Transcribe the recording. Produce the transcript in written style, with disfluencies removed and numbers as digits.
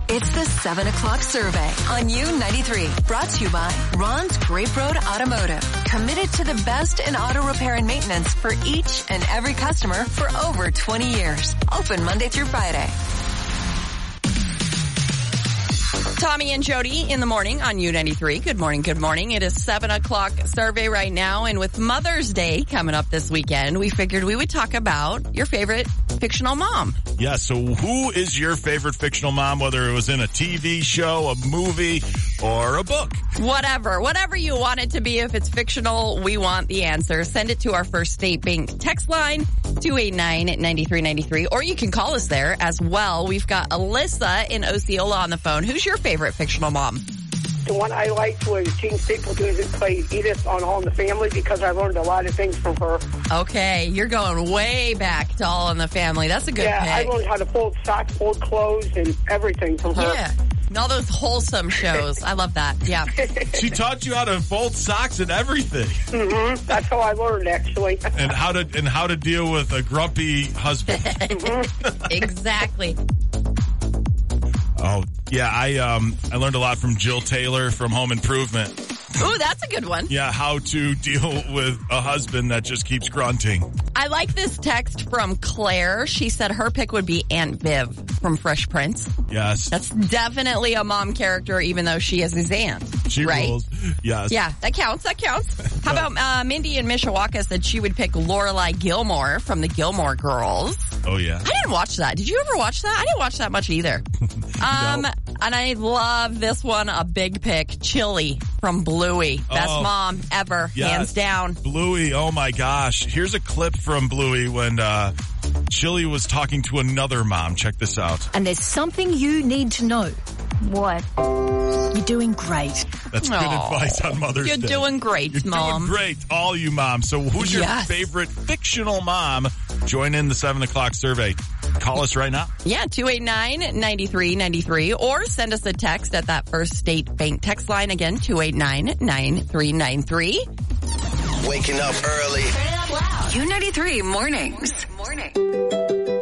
It's the 7 o'clock survey on U93. Brought to you by Ron's Grape Road Automotive. Committed to the best in auto repair and maintenance for each and every customer for over 20 years. Open Monday through Friday. Tommy and Jody in the morning on U93. Good morning, good morning. It is 7 o'clock survey right now, and with Mother's Day coming up this weekend, we figured we would talk about your favorite fictional mom. Yeah, so who is your favorite fictional mom, whether it was in a TV show, a movie, or a book? Whatever you want it to be. If it's fictional, we want the answer. Send it to our First State Bank text line, 289-9393, or you can call us there as well. We've got Alyssa in Osceola on the phone. Who's your favorite fictional mom? The one I liked was Jean Stapleton, who played Edith on All in the Family, because I learned a lot of things from her. Okay, you're going way back to All in the Family. That's a good pick. I learned how to fold socks, fold clothes, and everything from her. Yeah, and all those wholesome shows. I love that, yeah. She taught you how to fold socks and everything. Mm-hmm. That's how I learned, actually. And how to deal with a grumpy husband. Exactly. Oh, yeah, I learned a lot from Jill Taylor from Home Improvement. Ooh, that's a good one. Yeah, how to deal with a husband that just keeps grunting. I like this text from Claire. She said her pick would be Aunt Viv from Fresh Prince. Yes. That's definitely a mom character, even though she is his aunt. She rules. Yes. Yeah, that counts. How about Mindy in Mishawaka said she would pick Lorelai Gilmore from the Gilmore Girls. Oh, yeah. I didn't watch that. Did you ever watch that? I didn't watch that much either. No. And I love this one, a big pick, Chili from Bluey. Best mom ever, yes. Hands down. Bluey, oh my gosh. Here's a clip from Bluey when Chili was talking to another mom. Check this out. And there's something you need to know. What? You're doing great. That's good advice on Mother's Day. You're doing great, Mom. You're doing great, all you moms. So who's your favorite fictional mom? Join in the 7 o'clock survey. Call us right now. Yeah, 289-9393, or send us a text at that First State Bank text line. Again, 289-9393. Waking up early. U93 mornings.